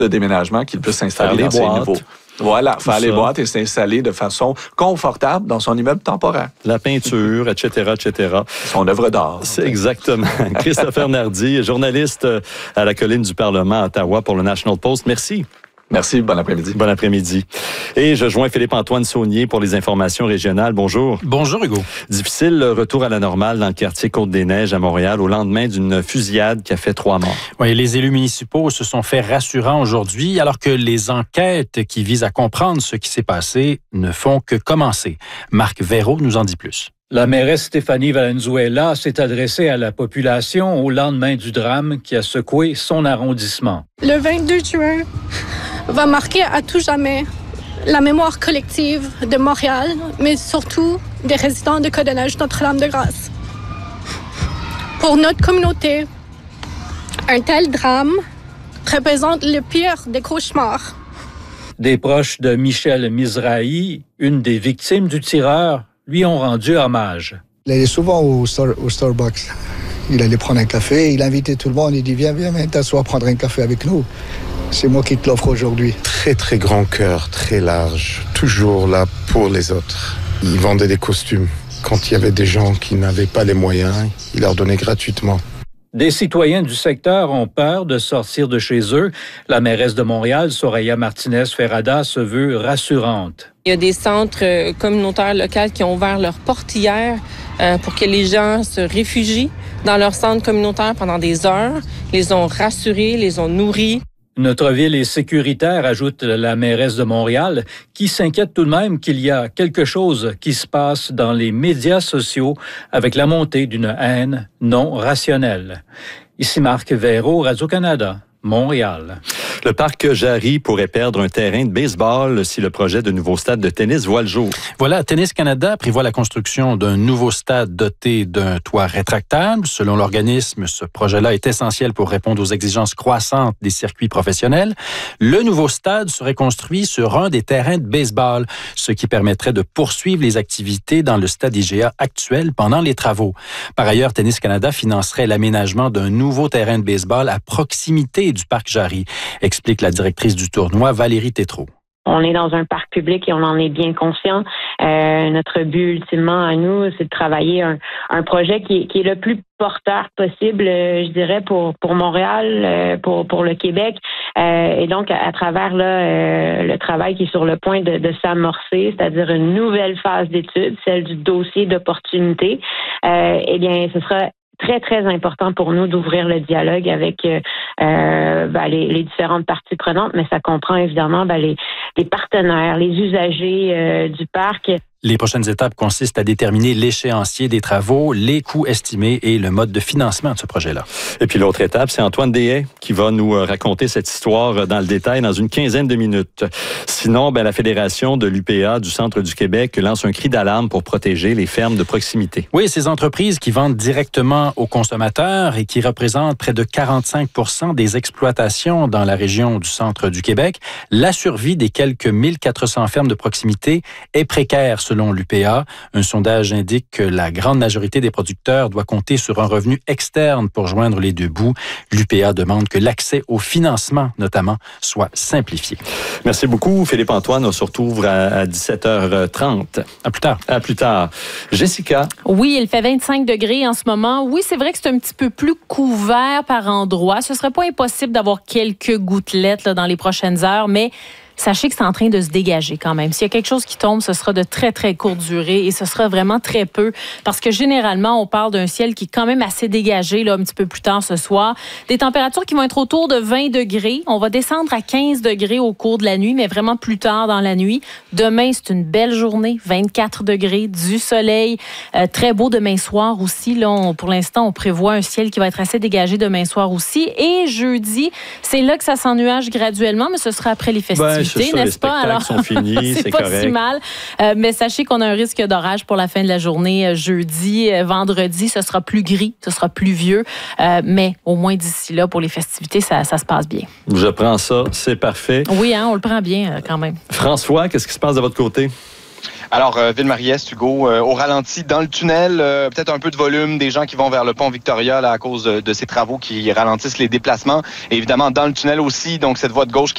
de déménagement qu'il puisse s'installer dans ces nouveaux. Voilà, faire les boîtes et s'installer de façon confortable dans son immeuble temporaire. La peinture, etc., etc. Son œuvre d'art. C'est exactement. Christopher Nardi, journaliste à la colline du Parlement à Ottawa pour le National Post. Merci. Merci, bon après-midi. Bon après-midi. Et je joins Philippe-Antoine Saunier pour les informations régionales. Bonjour. Bonjour, Hugo. Difficile retour à la normale dans le quartier Côte-des-Neiges à Montréal au lendemain d'une fusillade qui a fait 3 morts. Oui, les élus municipaux se sont fait rassurants aujourd'hui alors que les enquêtes qui visent à comprendre ce qui s'est passé ne font que commencer. Marc Veyreau nous en dit plus. La mairesse Stéphanie Valenzuela s'est adressée à la population au lendemain du drame qui a secoué son arrondissement. Le 22 juin va marquer à tout jamais la mémoire collective de Montréal, mais surtout des résidents de Côte-des-Neiges Notre-Dame-de-Grâce. Pour notre communauté, un tel drame représente le pire des cauchemars. Des proches de Michel Mizrahi, une des victimes du tireur, lui ont rendu hommage. Il allait souvent au Starbucks. Il allait prendre un café, il invitait tout le monde, il dit viens t'asseoir prendre un café avec nous. C'est moi qui te l'offre aujourd'hui. Très, très grand cœur, très large, toujours là pour les autres. Il vendait des costumes. Quand il y avait des gens qui n'avaient pas les moyens, il leur donnait gratuitement. Des citoyens du secteur ont peur de sortir de chez eux. La mairesse de Montréal, Soraya Martinez-Ferrada, se veut rassurante. Il y a des centres communautaires locaux qui ont ouvert leurs portes hier pour que les gens se réfugient dans leur centre communautaire pendant des heures. Ils les ont rassurés, les ont nourris. Notre ville est sécuritaire, ajoute la mairesse de Montréal, qui s'inquiète tout de même qu'il y a quelque chose qui se passe dans les médias sociaux avec la montée d'une haine non rationnelle. Ici Marc Veyreau, Radio-Canada, Montréal. Le parc Jarry pourrait perdre un terrain de baseball si le projet de nouveau stade de tennis voit le jour. Voilà, Tennis Canada prévoit la construction d'un nouveau stade doté d'un toit rétractable. Selon l'organisme, ce projet-là est essentiel pour répondre aux exigences croissantes des circuits professionnels. Le nouveau stade serait construit sur un des terrains de baseball, ce qui permettrait de poursuivre les activités dans le stade IGA actuel pendant les travaux. Par ailleurs, Tennis Canada financerait l'aménagement d'un nouveau terrain de baseball à proximité du parc Jarry, explique la directrice du tournoi, Valérie Tétrault. On est dans un parc public et on en est bien conscient. Notre but ultimement à nous, c'est de travailler un projet qui est le plus porteur possible, je dirais, pour Montréal, pour le Québec. Et donc, à travers le travail qui est sur le point de s'amorcer, c'est-à-dire une nouvelle phase d'étude, celle du dossier d'opportunité, eh bien, ce sera très, très important pour nous d'ouvrir le dialogue avec les différentes parties prenantes, mais ça comprend évidemment les partenaires, les usagers du parc. Les prochaines étapes consistent à déterminer l'échéancier des travaux, les coûts estimés et le mode de financement de ce projet-là. Et puis l'autre étape, c'est Antoine Deshaies qui va nous raconter cette histoire dans le détail dans une quinzaine de minutes. Sinon, la Fédération de l'UPA du Centre du Québec lance un cri d'alarme pour protéger les fermes de proximité. Oui, ces entreprises qui vendent directement aux consommateurs et qui représentent près de 45% des exploitations dans la région du Centre du Québec, la survie des quelques 1400 fermes de proximité est précaire. Selon l'UPA, un sondage indique que la grande majorité des producteurs doit compter sur un revenu externe pour joindre les deux bouts. L'UPA demande que l'accès au financement, notamment, soit simplifié. Merci beaucoup, Philippe-Antoine. On se retrouve à 17h30. À plus tard. À plus tard. Jessica. Oui, il fait 25 degrés en ce moment. Oui, c'est vrai que c'est un petit peu plus couvert par endroits. Ce serait pas impossible d'avoir quelques gouttelettes dans les prochaines heures, mais sachez que c'est en train de se dégager quand même. S'il y a quelque chose qui tombe, ce sera de très, très courte durée et ce sera vraiment très peu parce que généralement, on parle d'un ciel qui est quand même assez dégagé un petit peu plus tard ce soir. Des températures qui vont être autour de 20 degrés. On va descendre à 15 degrés au cours de la nuit, mais vraiment plus tard dans la nuit. Demain, c'est une belle journée, 24 degrés, du soleil. Très beau demain soir aussi. Là, pour l'instant, on prévoit un ciel qui va être assez dégagé demain soir aussi. Et jeudi, c'est là que ça s'ennuage graduellement, mais ce sera après les festivités. N'est-ce pas? Alors, sont finis, c'est pas correct. Si mal. Mais sachez qu'on a un risque d'orage pour la fin de la journée jeudi. Vendredi, ce sera plus gris, ce sera pluvieux. Mais au moins d'ici là, pour les festivités, ça se passe bien. Je prends ça, c'est parfait. Oui, on le prend bien quand même. François, qu'est-ce qui se passe de votre côté? Alors, Ville-Marie-Est, Hugo, au ralenti dans le tunnel, peut-être un peu de volume, des gens qui vont vers le pont Victoria là, à cause de ces travaux qui ralentissent les déplacements. Et évidemment, dans le tunnel aussi, donc cette voie de gauche